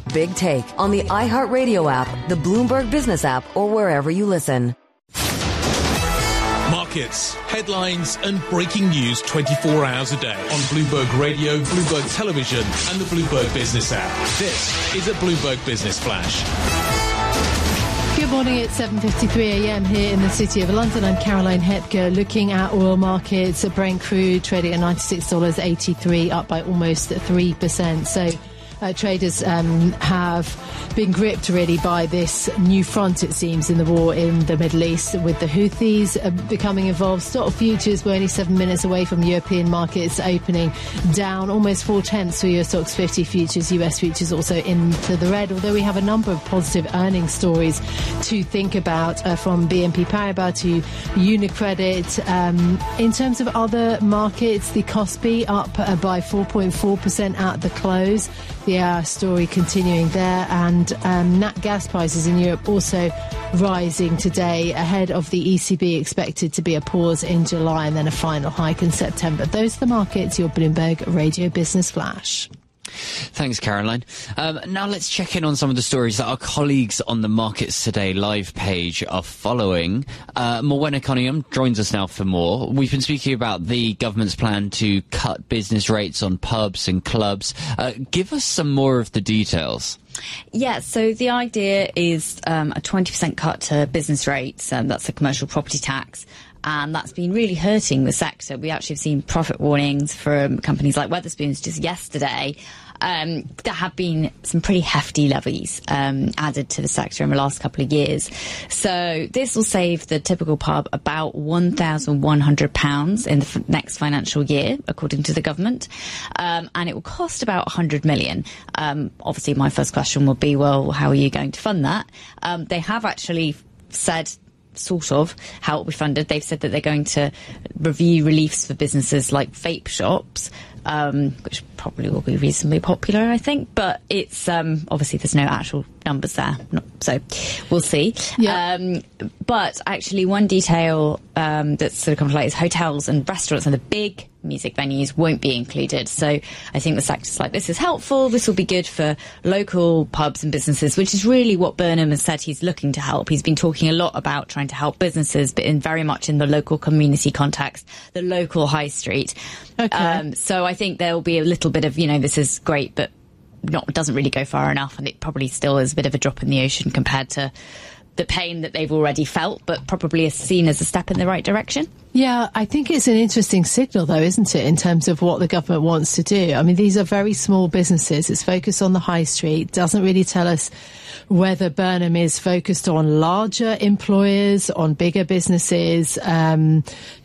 Big Take on the iHeartRadio app, the Bloomberg Business app, or wherever you listen. Markets, headlines and breaking news 24 hours a day on Bloomberg Radio, Bloomberg Television and the Bloomberg Business app. This is a Bloomberg Business Flash. Good morning, it's 7:53am here in the City of London. I'm Caroline Hepker looking at oil markets. Brent crude trading at $96.83, up by almost 3%. So traders have been gripped really by this new front, it seems, in the war in the Middle East, with the Houthis becoming involved. Stock futures were only 7 minutes away from European markets opening down almost 0.4 for Eurostoxx 50 futures. US futures also into the red, although we have a number of positive earnings stories to think about, from BNP Paribas to UniCredit. In terms of other markets, the Kospi up by 4.4% at the close. The story continuing there, and nat gas prices in Europe also rising today ahead of the ECB expected to be a pause in July and then a final hike in September. Those are the markets, your Bloomberg Radio Business Flash. Thanks, Caroline. Now let's check in on some of the stories that our colleagues on the Markets Today live page are following. Morwenna Cunningham joins us now for more. We've been speaking about the government's plan to cut business rates on pubs and clubs. Give us some more of the details. Yeah, so the idea is a 20% cut to business rates, that's the commercial property tax. And that's been really hurting the sector. We actually have seen profit warnings from companies like Wetherspoons just yesterday. There have been some pretty hefty levies added to the sector in the last couple of years. So this will save the typical pub about £1,100 in the next financial year, according to the government. And it will cost about £100 million. Obviously, my first question will be, well, how are you going to fund that? They have actually said sort of how it will be funded. They've said that they're going to review reliefs for businesses like vape shops, which probably will be reasonably popular, I think. But it's obviously there's no actual numbers there, so we'll see. Yeah. But actually, one detail that's sort of come to light is hotels and restaurants and the big music venues won't be included. So I think the sector's like, this is helpful. This will be good for local pubs and businesses, which is really what Burnham has said he's looking to help. He's been talking a lot about trying to help businesses, but in very much in the local community context, the local high street. Okay. So I think there'll be a little bit of, this is great, but doesn't really go far enough, and it probably still is a bit of a drop in the ocean compared to the pain that they've already felt, but probably is seen as a step in the right direction. Yeah, I think it's an interesting signal, though, isn't it, in terms of what the government wants to do? I mean, these are very small businesses. It's focused on the high street. Doesn't really tell us whether Burnham is focused on larger employers, on bigger businesses, and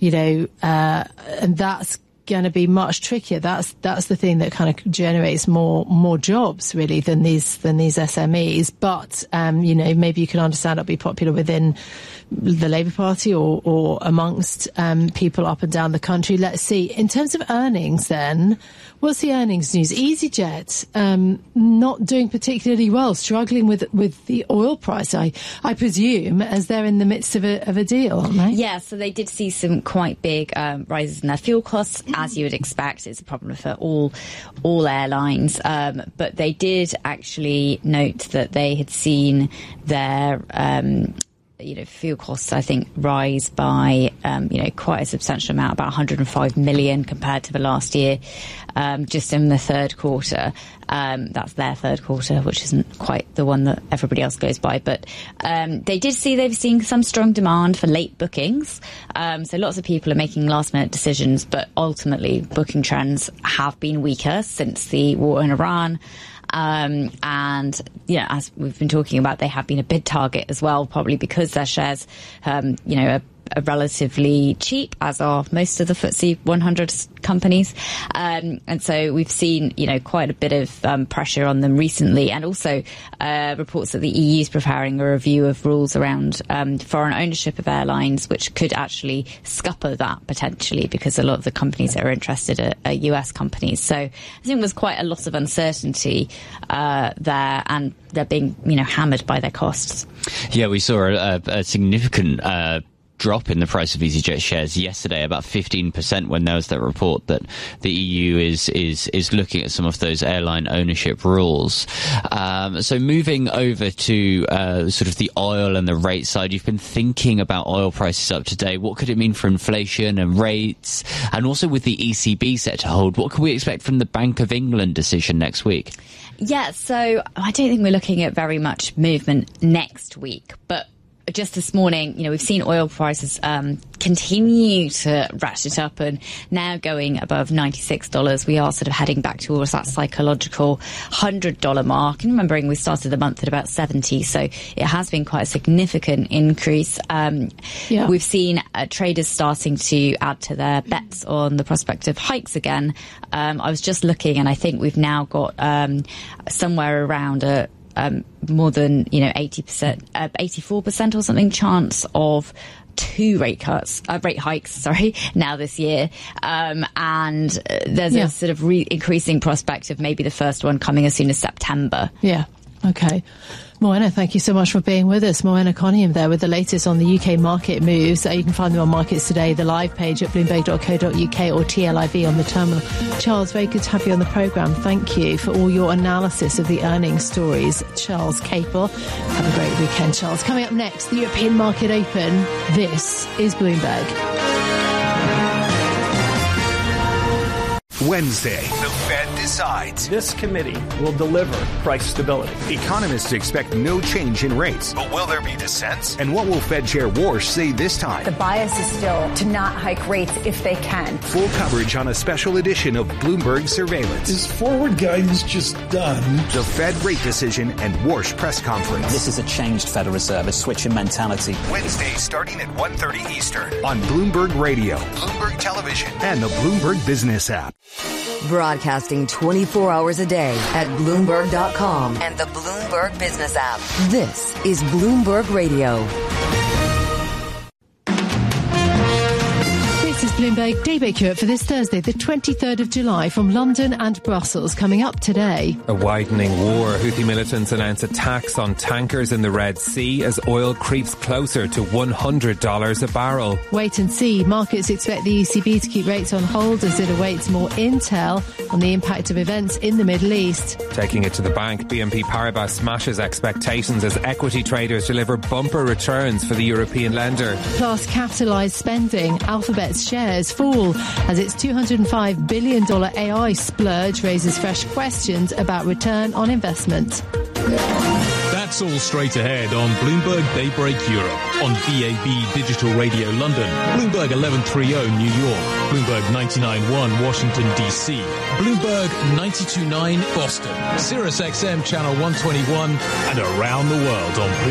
that's going to be much trickier. That's the thing that kind of generates more jobs really than these SMEs. But maybe you can understand it'll be popular within the Labour Party or amongst people up and down the country. Let's see. In terms of earnings, then, what's the earnings news? EasyJet not doing particularly well, struggling with the oil price, I presume, as they're in the midst of a deal, aren't they? Yeah, so they did see some quite big rises in their fuel costs, as you would expect. It's a problem for all airlines, but they did actually note that they had seen their fuel costs, I think, rise by, quite a substantial amount, about 105 million compared to the last year, just in the third quarter. That's their third quarter, which isn't quite the one that everybody else goes by. But they've seen some strong demand for late bookings. So lots of people are making last-minute decisions, but ultimately booking trends have been weaker since the war in Iran. And, as we've been talking about, they have been a bid target as well, probably because their shares, are relatively cheap, as are most of the FTSE 100 companies. And so we've seen, quite a bit of pressure on them recently, and also reports that the EU is preparing a review of rules around foreign ownership of airlines, which could actually scupper that potentially, because a lot of the companies that are interested are US companies. So I think there's quite a lot of uncertainty there, and they're being, hammered by their costs. Yeah, we saw a significant drop in the price of EasyJet shares yesterday, about 15%, when there was that report that the EU is looking at some of those airline ownership rules. So moving over to sort of the oil and the rate side, you've been thinking about oil prices up today. What could it mean for inflation and rates? And also with the ECB set to hold, what can we expect from the Bank of England decision next week? Yeah, so I don't think we're looking at very much movement next week, but just this morning, we've seen oil prices continue to ratchet up and now going above $96. We are sort of heading back towards that psychological $100 mark. And remembering we started the month at about 70, so it has been quite a significant increase. We've seen traders starting to add to their bets on the prospect of hikes again. I was just looking, and I think we've now got somewhere around more than 80%, 84% or something chance of 2 rate hikes now this year, and there's a sort of increasing prospect of maybe the first one coming as soon as September. Okay. Moena, thank you so much for being with us. Moena Coniam there with the latest on the UK market moves. You can find them on Markets Today, the live page at bloomberg.co.uk or TLIV on the terminal. Charles, very good to have you on the programme. Thank you for all your analysis of the earnings stories. Charles Capel. Have a great weekend, Charles. Coming up next, the European Market Open. This is Bloomberg. Wednesday, the Fed decides. This committee will deliver price stability. Economists expect no change in rates. But will there be dissents? And what will Fed Chair Warsh say this time? The bias is still to not hike rates if they can. Full coverage on a special edition of Bloomberg Surveillance. Is forward guidance just done? The Fed rate decision and Warsh press conference. This is a changed Federal Reserve, a switch in mentality. Wednesday starting at 1:30 Eastern on Bloomberg Radio, Bloomberg Television, and the Bloomberg Business app. Broadcasting 24 hours a day at Bloomberg.com and the Bloomberg Business app. This is Bloomberg Radio. This is Bloomberg Daybreak Europe for this Thursday, the 23rd of July, from London and Brussels. Coming up today, a widening war. Houthi militants announce attacks on tankers in the Red Sea as oil creeps closer to $100 a barrel. Wait and see. Markets expect the ECB to keep rates on hold as it awaits more intel on the impact of events in the Middle East. Taking it to the bank, BNP Paribas smashes expectations as equity traders deliver bumper returns for the European lender. Plus, capitalised spending. Alphabet's shares fall as its $205 billion AI splurge raises fresh questions about return on investment. That's all straight ahead on Bloomberg Daybreak Europe, on DAB Digital Radio London, Bloomberg 1130 New York, Bloomberg 99.1 Washington DC, Bloomberg 92.9 Boston, Sirius XM Channel 121, and around the world on